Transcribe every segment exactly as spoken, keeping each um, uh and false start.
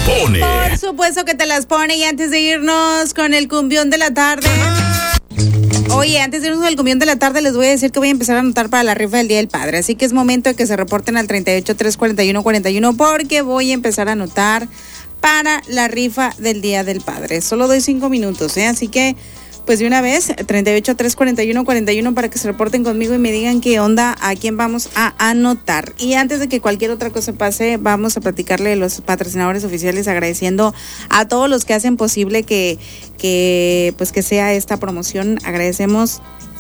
pone. Por supuesto que te las pone. Y antes de irnos con el cumbión de la tarde. Oye, antes de irnos con el cumbión de la tarde, les voy a decir que voy a empezar a anotar para la rifa del Día del Padre. Así que es momento de que se reporten al treinta y ocho, tres cuarenta y uno, cuarenta y uno porque voy a empezar a anotar para la rifa del Día del Padre. Solo doy cinco minutos, ¿eh? Así que, pues de una vez, treinta y ocho, tres cuarenta y uno, cuarenta y uno para que se reporten conmigo y me digan qué onda, a quién vamos a anotar. Y antes de que cualquier otra cosa pase, vamos a platicarle de los patrocinadores oficiales, agradeciendo a todos los que hacen posible que, que, pues que sea esta promoción. Agradecemos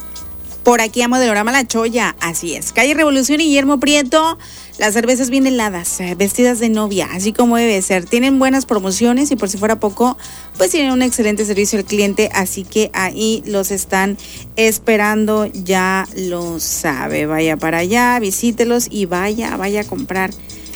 por aquí a Modelorama La Choya, así es. Calle Revolución y Guillermo Prieto. Las cervezas bien heladas, vestidas de novia, así como debe ser. Tienen buenas promociones y por si fuera poco, pues tienen un excelente servicio al cliente, así que ahí los están esperando, ya lo sabe. Vaya para allá, visítelos y vaya, vaya a comprar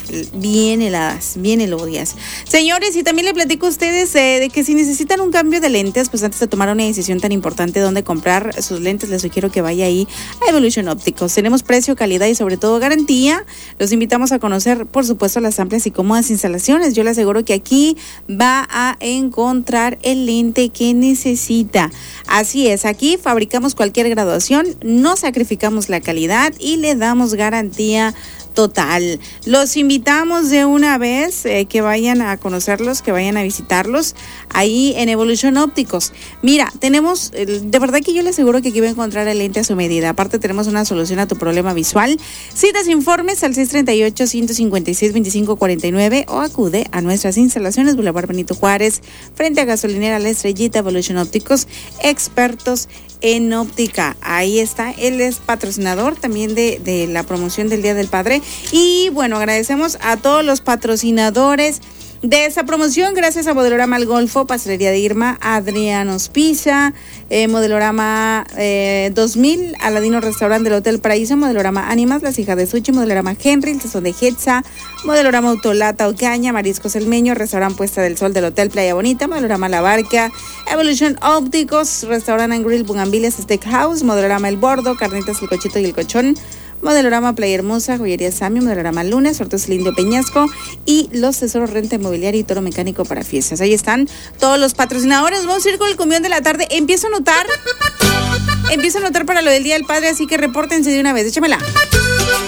bien heladas, bien elodias. Señores, y también le platico a ustedes eh, de que si necesitan un cambio de lentes, pues antes de tomar una decisión tan importante dónde comprar sus lentes, les sugiero que vaya ahí a Evolution Ópticos. Tenemos precio, calidad y sobre todo garantía. Los invitamos a conocer, por supuesto, las amplias y cómodas instalaciones. Yo le aseguro que aquí va a encontrar el lente que necesita. Así es, aquí fabricamos cualquier graduación, no sacrificamos la calidad y le damos garantía total. Los invitamos de una vez eh, que vayan a conocerlos, que vayan a visitarlos ahí en Evolution Ópticos. Mira, tenemos, de verdad que yo le aseguro que aquí va a encontrar el lente a su medida. Aparte tenemos una solución a tu problema visual. Citas, informes al seis treinta y ocho, ciento cincuenta y seis, veinticinco cuarenta y nueve o acude a nuestras instalaciones Boulevard Benito Juárez, frente a Gasolinera La Estrellita. Evolution Ópticos, expertos en óptica. Ahí está, él es patrocinador también de, de la promoción del Día del Padre. Y bueno, agradecemos a todos los patrocinadores de esa promoción, gracias a Modelorama El Golfo, Pastelería de Irma, Adrián Ospiza, eh, Modelorama eh, dos mil, Aladino Restaurante del Hotel Paraíso, Modelorama Ánimas, Las Hijas de Suchi, Modelorama Henry, el Sazón de Hetza, Modelorama Autolata Ocaña, Mariscos El Meño, Restaurante Puesta del Sol del Hotel Playa Bonita, Modelorama La Barca, Evolution Ópticos, Restaurant and Grill Bugambiles Steakhouse, Modelorama El Bordo, Carnitas El Cochito y El Cochón, Modelorama Playa Hermosa, Joyería Sammy, Modelorama Lunes, Hortos Lindo Peñasco y Los Tesoros Renta Inmobiliaria y Toro Mecánico para Fiestas. Ahí están todos los patrocinadores. Vamos a ir con el cumbión de la tarde. Empiezo a anotar, empiezo a anotar para lo del Día del Padre, así que repórtense de una vez. Échamela.